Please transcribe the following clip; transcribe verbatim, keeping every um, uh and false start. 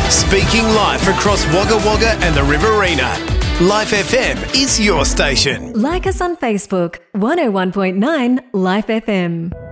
Speaking live across Wagga Wagga and the Riverina. Life F M is your station. Like us on Facebook, one oh one point nine Life F M.